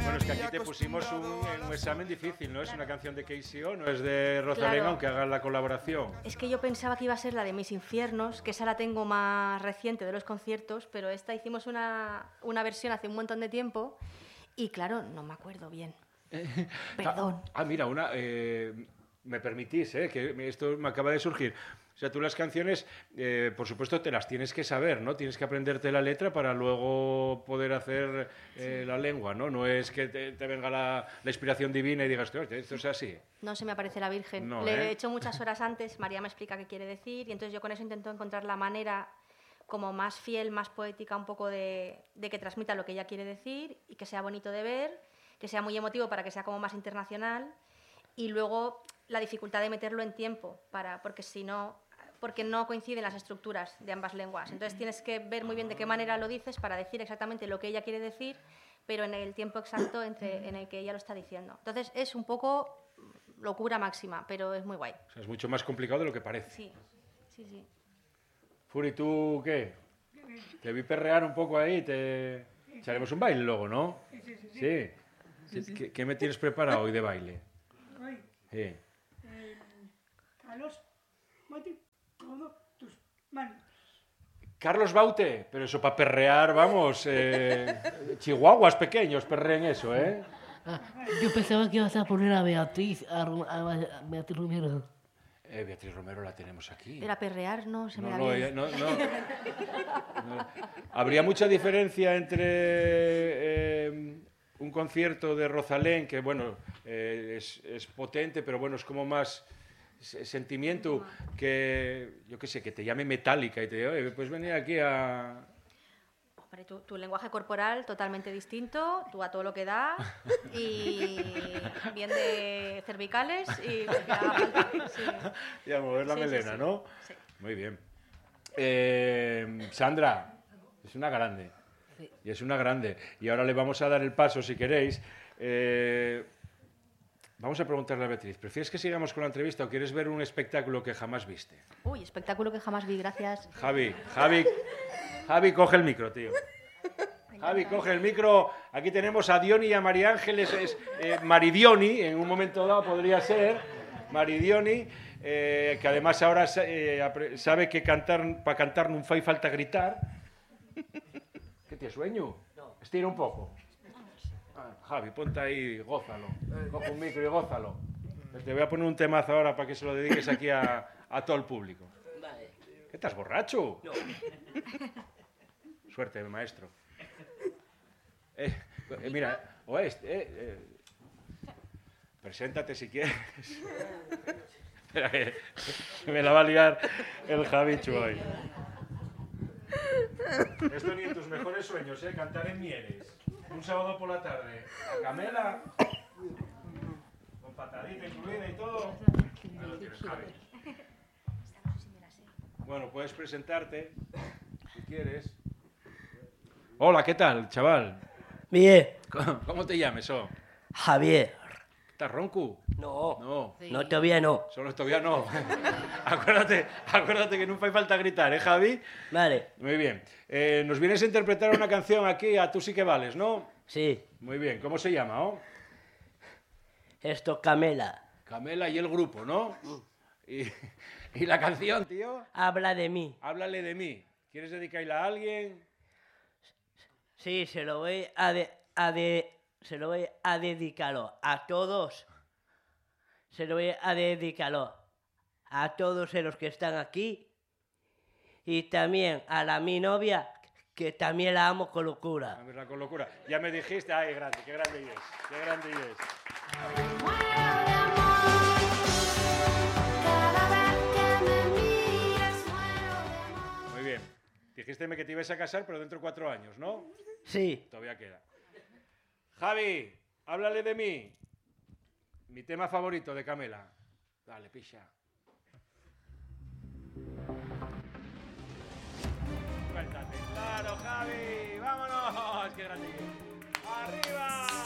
Bueno, es que aquí te pusimos un examen difícil, ¿no? Es una canción de KCO, no es de Rosalén, Claro. aunque hagan la colaboración. Es que yo pensaba que iba a ser la de Mis Infiernos, que esa la tengo más reciente de los conciertos, pero esta hicimos una versión hace un montón de tiempo y claro, no me acuerdo bien. Perdón. Mira, me permitís, que esto me acaba de surgir. O sea, tú las canciones, por supuesto, te las tienes que saber, ¿no? Tienes que aprenderte la letra para luego poder hacer la lengua, ¿no? No es que te venga la inspiración divina y digas, "Hostia, esto es así". No se me aparece la Virgen. No, Le he hecho muchas horas antes, María me explica qué quiere decir y entonces yo con eso intento encontrar la manera como más fiel, más poética, un poco de que transmita lo que ella quiere decir y que sea bonito de ver, que sea muy emotivo para que sea como más internacional y luego la dificultad de meterlo en tiempo, porque no coinciden las estructuras de ambas lenguas. Entonces tienes que ver muy bien de qué manera lo dices para decir exactamente lo que ella quiere decir, pero en el tiempo exacto en el que ella lo está diciendo. Entonces es un poco locura máxima, pero es muy guay. O sea, es mucho más complicado de lo que parece. Sí, sí, sí. Furi, ¿tú qué? Te vi perrear un poco ahí, te echaremos un baile luego, ¿no? Sí. ¿Qué me tienes preparado hoy de baile? Hoy, Sí. Carlos, mete todo tus manos. Carlos Baute, pero eso para perrear, vamos, chihuahuas pequeños perreen eso, ¿eh? Yo pensaba que ibas a poner a Beatriz, a Beatriz Romero. Beatriz Romero la tenemos aquí. Pero a perrear no se me da No, bien. no. Habría mucha diferencia entre un concierto de Rosalén, que bueno, es potente, pero bueno, es como más sentimiento, que yo qué sé, que te llame Metallica y te diga, oye, pues venir aquí a... Hombre, tu lenguaje corporal totalmente distinto, tú a todo lo que da y bien de cervicales y lo que haga falta. Sí. Y a mover la Sí, melena, sí. ¿no? Sí. Muy bien. Sandra, es una grande. Sí. Y es una grande. Y ahora le vamos a dar el paso, si queréis. Vamos a preguntarle a Beatriz, ¿prefieres que sigamos con la entrevista o quieres ver un espectáculo que jamás viste? Uy, espectáculo que jamás vi, gracias. Javi, coge el micro, tío. Javi, coge el micro. Aquí tenemos a Diony y a María Ángeles. Es Maridiony, en un momento dado podría ser. Maridiony, que además ahora sabe que para cantar no fai falta gritar. ¿Qué tienes, sueño? No. Estira un poco. Javi, ponte ahí, gózalo. Coge un micro y gózalo. Te voy a poner un temazo ahora para que se lo dediques aquí a todo el público. Vale. ¿Qué estás, borracho? No. Suerte, maestro. Mira, preséntate si quieres. Espera, que me la va a liar el Javichu hoy. Esto ni en tus mejores sueños, cantar en Mieres. Un sábado por la tarde. A Camela. Con patadita incluida y todo. Ahí lo tienes, Javi. Bueno, puedes presentarte si quieres. Hola, ¿qué tal, chaval? Bien, ¿Cómo te llames, Javier. ¿Estás ronco? No, No, no, todavía no. solo todavía no. acuérdate que no hay falta gritar, ¿eh, Javi? Vale, Muy bien. Nos vienes a interpretar una canción aquí a Tú sí que vales, ¿no? sí. Muy bien. ¿Cómo se llama, Esto Camela. Camela y el grupo, ¿no? Y la canción, tío. Habla de mí. Háblale de mí. ¿Quieres dedicarla a alguien? Sí, se lo voy a dedicarlo a todos. Se lo voy a dedicarlo a todos los que están aquí. Y también a mi novia, que también la amo con locura. A verla con locura. Ya me dijiste, ay, grande, qué grande es. Qué grande es. Muy bien. Dijiste que te ibas a casar, pero dentro de 4 años, ¿no? Sí, Todavía queda. Javi, háblale de mí. Mi tema favorito de Camela. Dale, picha. Suéltate. Claro, Javi. Vámonos. Qué grande. Arriba.